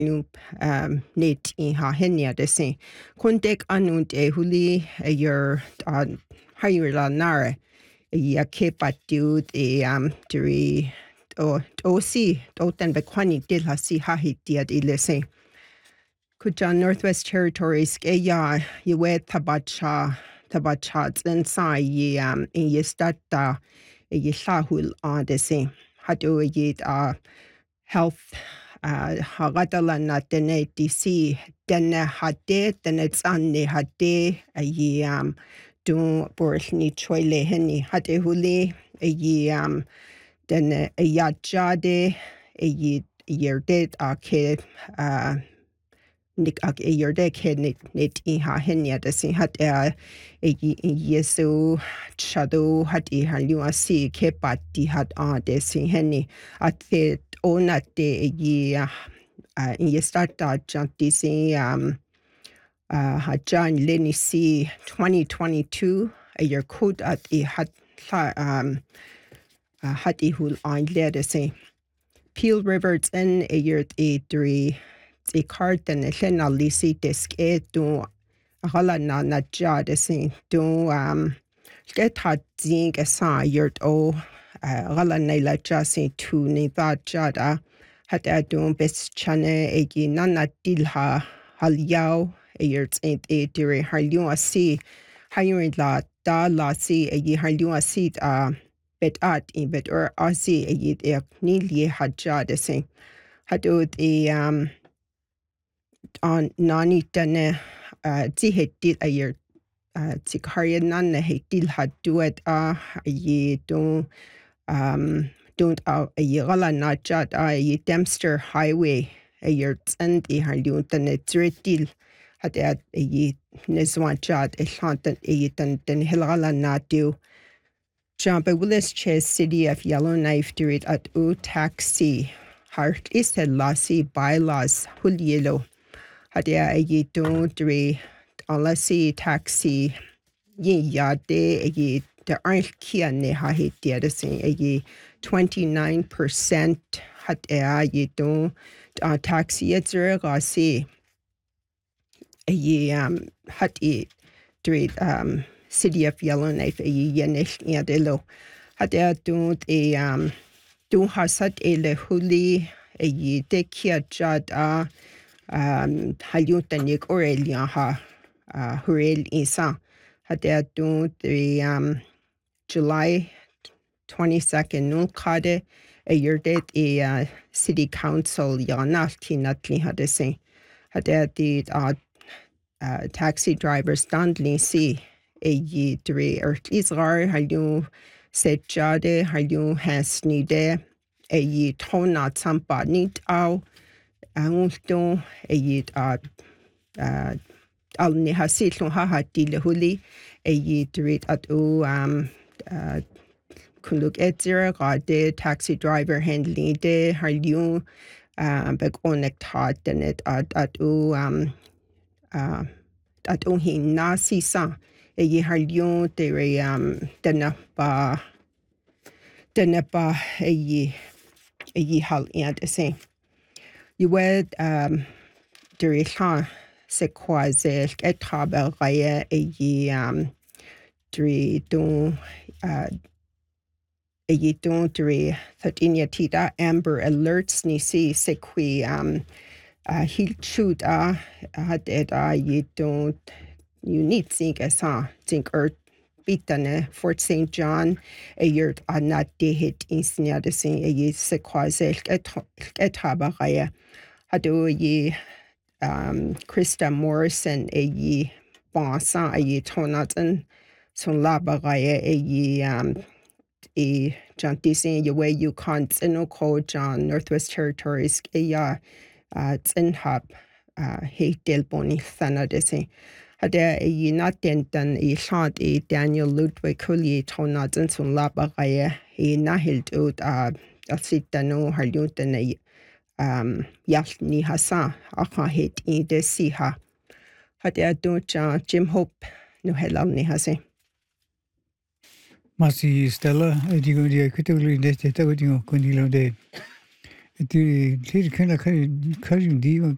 net in ha henia de sin kontek anunt e huli your hayra nare ya kepatud e dri o si oten bequani dil ha si ha hitiat ilese kuja Northwest Territories ke ya yewe tabachats inside ye in ye stata ye shahul on de sin hadu ye health hagatala na tene DC tene hade tene tsanne hade ye dun borni choile heni hade huli ye tene ya jade ye yerde ke nik ak yerde ke net I ha henya de sin hat yesu chado hat I halu asi ke patti hat de sin heni at ona de ye in ye starta janti sin John Lenny C 2022 a year code at hat hul on lede sin Peel Rivers in a year 3 the card and the len alisi disk do hala na jade sin do get hat zing a sa year o hala naila jasin tu ni that jada hat do best chane a nana dilha hal yao a year a diri halu asi hiring la da la si a ye halu asi bet at in bet or asi a ye nili had jade sin hadu the on nani tane hetil a year tikarian nan hetil had duet ye don't a yala not jat ye Dempster Highway a year and a halun tane dritil had a ye neswan jat a shantan a tan hilala not do John by Willis Chase City of Yellowknife do it at O taxi heart is a lassie bylaws hulielo Hadia ye don't dre alasi taxi ye yade ye the aren't kia ne ha hit the other thing ye 29% hadia ye don't taxi it's regasi ye hati dre City of Yellowknife ye yenish yadelo hadia don't don't hasat ele huli ye de kia jad halyutanik Aurelia ha hurel isa hade do the July 22nd no kade a year date a city council yana tinatli hade say hade the taxi driver standly see a ye three or israr halyu set jade halyu has nide a ye tona tampa nit au Angulto ayit al ni hasil ha hati le huli ayit rit at o kuluk etzira gade taxi driver handling de harliu beg onek hat denet at o hin nasi sa ayi harliu de re dena ba ayi hal and say you wed Dirihan sequazel et traber raya dri don dri 13 tita amber alerts ni si sequi he'll shoot had it you don't you need think as think earth bitane Fort St. John a year not de hit insnia de sin a sequazel et traber raya hado ye Krista Morrison a ye bonsan a ye tonatan son labaraye a ye a jantisin ye way you can't no code John Northwest Territories a ya tsinhab he del boni thana desi hada a ye not dentan a shant a Daniel Ludwig Kulye tonatan son labaraye he nahild ut asitano halutan a Yalni Hassan, aka hit in the Siha. Had I don't Jim Hope no helani hase. Masi Stella, digo dia critically invested with you, Conilo de. It kind of carrying the